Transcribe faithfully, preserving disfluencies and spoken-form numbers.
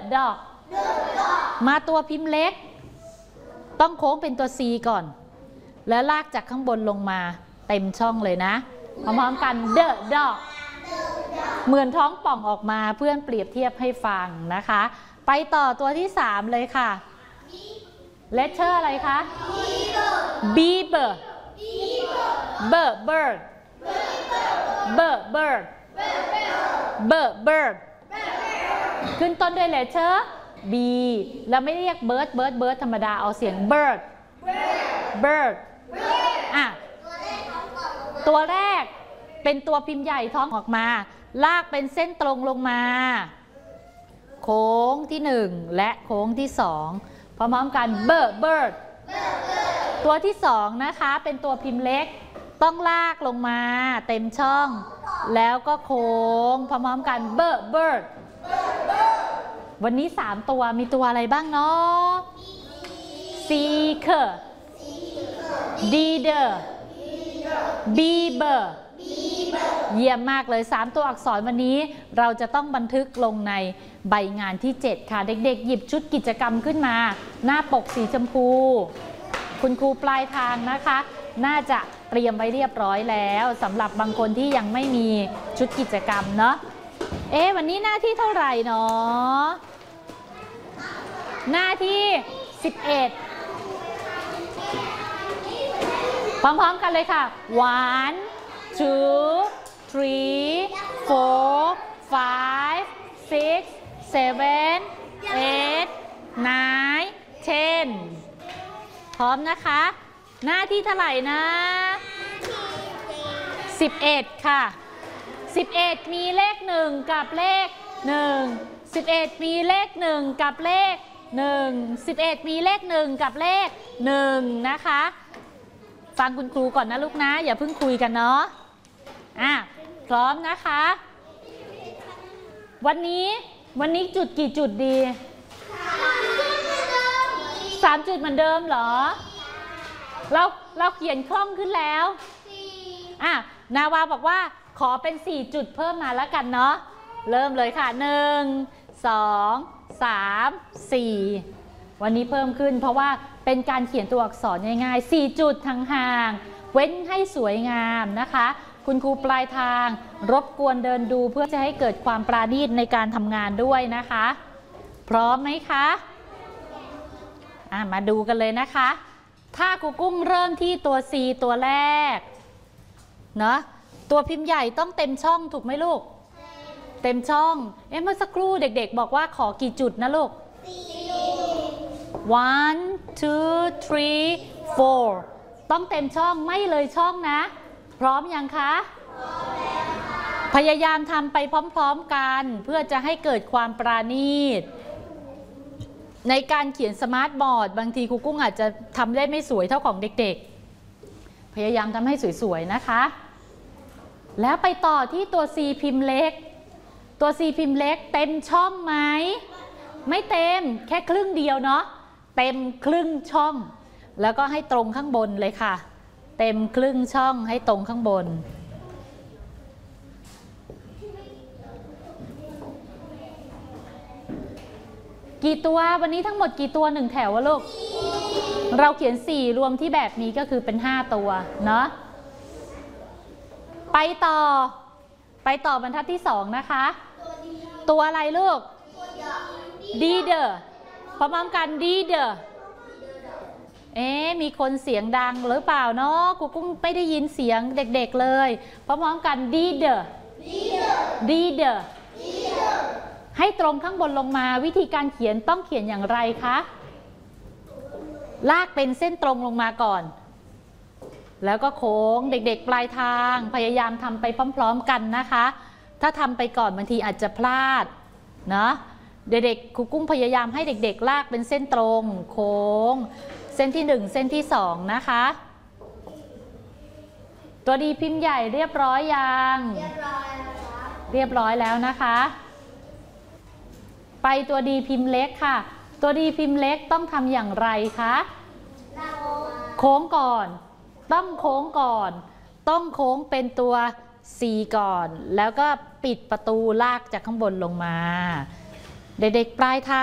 dog มาตัวพิมพ์เล็กต้องโค้งเป็นตัว C ก่อนแล้วลากจากข้างบนลงมาเต็มช่องเลยนะพร้อมๆกัน the dog เหมือนท้องป่องออกมาเพื่อนเปรียบเทียบให้ฟังนะคะไปต่อตัวที่สามเลยค่ะ letter อะไรคะ beaver bird bird bird bird bird bird ขึ้นต้นด้วย letter B แล้วไม่เรียก bird bird bird ธรรมดาเอาเสียง bird bird อ่ะตัวแรกเป็นตัวพิมพ์ใหญ่ท้องออกมาลากเป็นเส้นตรงลงมาโค้งที่หนึ่งและโค้งที่สองพร้อมๆกัน bird bird ตัวที่สองนะคะเป็นตัวพิมพ์เล็กต้องลากลงมาเต็มช่องแล้วก็โค้งพร้อมๆกัน bird bird วันนี้สามตัวมีตัวอะไรบ้างเนาะ seeker deer beaver เยี่ยมมากเลยสามตัวอักษรวันนี้เราจะต้องบันทึกลงในใบงานที่เจ็ดค่ะเด็กๆหยิบชุดกิจกรรมขึ้นมาหน้าปกสีชมพูคุณครูปลายทางนะคะน่าจะเตรียมไว้เรียบร้อยแล้วสำหรับบางคนที่ยังไม่มีชุดกิจกรรมเนาะเอ๊ะวันนี้หน้าที่เท่าไหร่เนาะหน้าที่สิบเอ็ดพร้อมๆกันเลยค่ะ one two three four five six seven eight nine ten พร้อมนะคะหน้าที่เท่าไหร่นะสิบเอ็ดค่ะสิบเอ็ดมีเลขหนึ่งกับเลขหนึ่งสิบเอ็ดมีเลขหนึ่งกับเลขหนึ่งสิบเอ็ดมีเลขหนึ่งกับเลขหนึ่งนะคะฟังคุณครูก่อนนะลูกนะอย่าเพิ่งคุยกันเนาะอ่ะพร้อมนะคะวันนี้วันนี้จุดกี่จุดดีสามจุดเหมือนเดิมเหรอเราเราเขียนคล่องขึ้นแล้วอ่ะนาวาบอกว่าขอเป็นสี่จุดเพิ่มมาแล้วกันเนาะเริ่มเลยค่ะหนึ่งสองสามสี่วันนี้เพิ่มขึ้นเพราะว่าเป็นการเขียนตัวอักษรง่ายๆสี่จุดห่างๆเว้นให้สวยงามนะคะคุณครูปลายทางรบกวนเดินดูเพื่อจะให้เกิดความปราณีตในการทำงานด้วยนะคะพร้อมไหมคะอ่ะมาดูกันเลยนะคะถ้าครูกุ้งเริ่มที่ตัว C ตัวแรกเนาะตัวพิมพ์ใหญ่ต้องเต็มช่องถูกไหมลูกเต็มช่องเอ๊ะเมื่อสักครู่เด็กๆบอกว่าขอกี่จุดนะลูก one two three four ต้องเต็มช่องไม่เลยช่องนะพร้อมยังคะพยายามทำไปพร้อมๆกันเพื่อจะให้เกิดความปราณีตในการเขียนสมาร์ทบอร์ดบางทีครูกุ้งอาจจะทำได้ไม่สวยเท่าของเด็กๆพยายามทำให้สวยๆนะคะแล้วไปต่อที่ตัว C พิมพ์เล็กตัว C พิมพ์เล็กเต็มช่องไหมไม่เต็มแค่ครึ่งเดียวเนาะเต็มครึ่งช่องแล้วก็ให้ตรงข้างบนเลยค่ะเต็มครึ่งช่องให้ตรงข้างบนกี่ตัววันนี้ทั้งหมดกี่ตัวหนึ่งแถววะลูกเราเขียนสี่รวมที่แบบนี้ก็คือเป็นห้าตัวเนาะไปต่อไปต่อบรรทัดที่สองนะคะตัวอะไรลูกดีเดอร์พร้อมๆกันดีเดอร์เอ๊ะมีคนเสียงดังหรือเปล่าเนาะครูกุ้งไม่ได้ยินเสียงเด็กๆเลยพร้อมๆกันดีเดอร์ดีเดอร์ให้ตรงข้างบนลงมาวิธีการเขียนต้องเขียนอย่างไรคะลากเป็นเส้นตรงลงมาก่อนแล้วก็โค้งเด็กๆปลายทางพยายามทำไปพร้อมๆกันนะคะถ้าทำไปก่อนบางทีอาจจะพลาดเนาะเด็กๆครูกุ้งพยายามให้เด็กๆลากเป็นเส้นตรงโค้งเส้นที่หนึ่งเส้นที่สองนะคะตัวดีพิมพ์ใหญ่เรียบร้อยยังเรียบร้อยแล้วครับเรียบร้อยแล้วนะคะไปตัวดีพิมพ์เล็กค่ะตัวดีพิมพ์เล็กต้องทำอย่างไรคะโค้งก่อนต้องโค้งก่อนต้องโค้งเป็นตัว C ก่อนแล้วก็ปิดประตูลากจากข้างบนลงมาเด็กๆปลายทาง